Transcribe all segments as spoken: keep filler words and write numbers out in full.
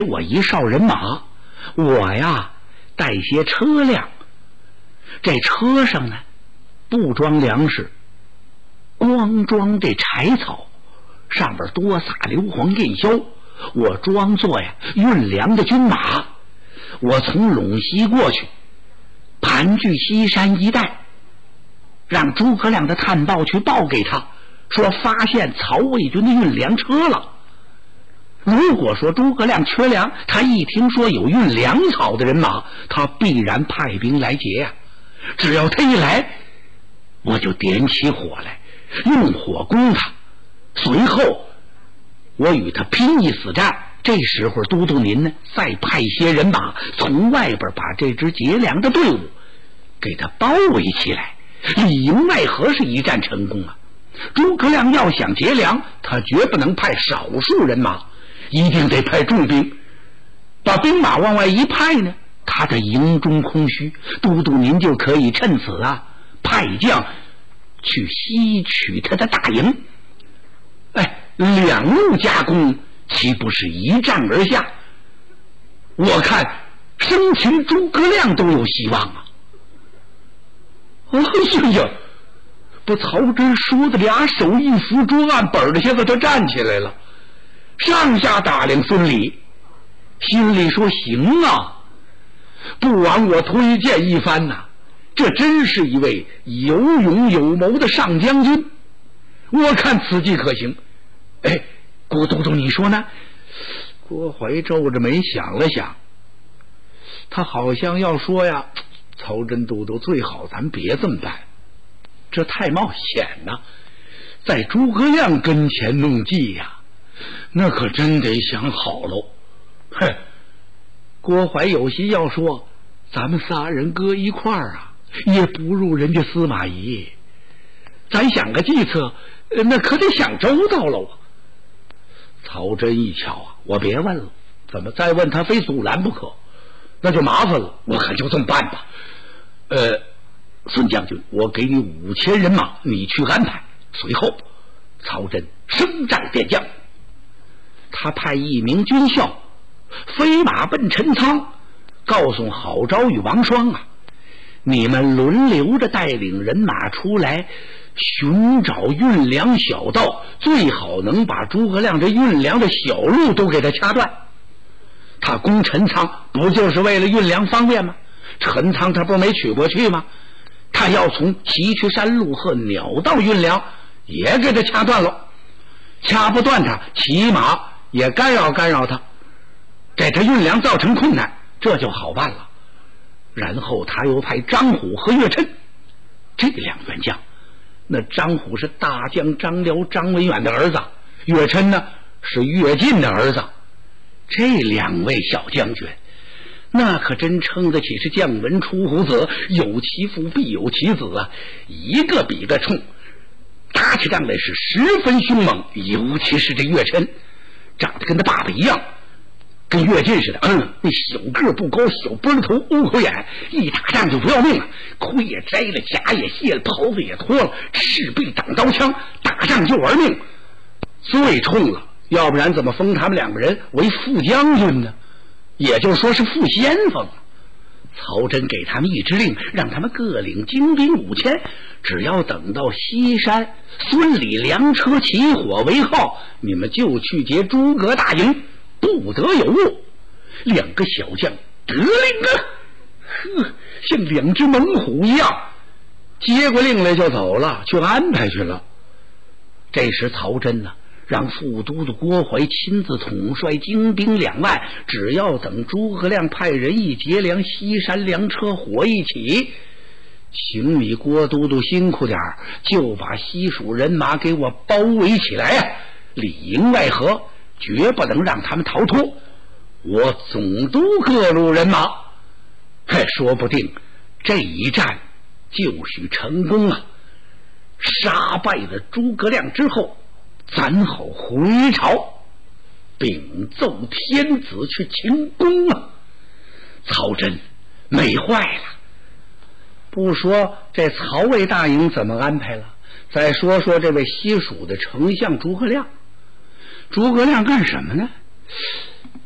我一哨人马，我呀带些车辆，这车上呢不装粮食，光装这柴草，上边多撒硫磺印硝，我装作呀运粮的军马。我从陇西过去，盘踞西山一带，让诸葛亮的探报去报给他，说发现曹魏军的运粮车了。如果说诸葛亮缺粮，他一听说有运粮草的人马，他必然派兵来劫呀、啊。只要他一来，我就点起火来，用火攻他，随后我与他拼一死战。这时候都督您呢再派些人马从外边把这支劫粮的队伍给他包围起来，里应外合，是一战成功啊。诸葛亮要想劫粮，他绝不能派少数人马，一定得派重兵。把兵马往外一派呢，他的营中空虚，都督您就可以趁此啊派将去吸取他的大营。哎，两路夹攻，岂不是一战而下？我看生擒诸葛亮都有希望啊！哎呀，把曹真说的俩手一扶桌案本的，现在他站起来了，上下打量孙礼，心里说行啊，不枉我推荐一番呐、啊，这真是一位有勇有谋的上将军，我看此计可行。哎，郭都督你说呢？郭怀皱着眉想了想，他好像要说呀，曹真都督最好咱别这么办，这太冒险了，在诸葛亮跟前弄计呀，那可真得想好喽。哼，郭怀有心要说，咱们仨人搁一块儿啊，也不如人家司马懿，咱想个计策，那可得想周到喽。曹真一瞧啊，我别问了，怎么再问他非阻拦不可，那就麻烦了，我看就这么办吧。呃，孙将军，我给你五千人马，你去安排。随后曹真升帐点将，他派一名军校飞马奔陈仓，告诉郝昭与王双啊，你们轮流着带领人马出来寻找运粮小道，最好能把诸葛亮这运粮的小路都给他掐断。他攻陈仓不就是为了运粮方便吗？陈仓他不没取过去吗？他要从崎岖山路和鸟道运粮也给他掐断了，掐不断他，起码也干扰干扰他，给他运粮造成困难，这就好办了。然后他又派张虎和岳琛这两员将，那张虎是大将张辽张文远的儿子，岳琛呢是岳进的儿子，这两位小将军那可真称得起是将门出虎子，有其父必有其子啊，一个比个冲，打起仗来是十分凶猛。尤其是这岳琛长得跟他爸爸一样，跟岳进似的，嗯，那小个不高，小波头，乌口眼，一打仗就不要命了，盔也摘了，甲也卸了，袍子也脱了，赤壁挡刀枪，打仗就玩命，最冲了，要不然怎么封他们两个人为副将军呢？也就说是副先锋。曹真给他们一支令，让他们各领精兵五千，只要等到西山孙李粮车起火为号，你们就去劫诸葛大营，不得有误。两个小将得令啊，呵，像两只猛虎一样，接过令来就走了，去安排去了。这时曹真呢，让副都督郭淮亲自统帅精兵两万，只要等诸葛亮派人一劫粮，西山粮车火一起，请你郭都督辛苦点，就把西蜀人马给我包围起来啊，里应外合，绝不能让他们逃脱。我总督各路人马，嘿，说不定这一战就许成功啊！杀败了诸葛亮之后，咱好回朝禀奏天子去请功啊！曹真美坏了。不说这曹魏大营怎么安排了，再说说这位西蜀的丞相诸葛亮。诸葛亮干什么呢？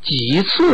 几次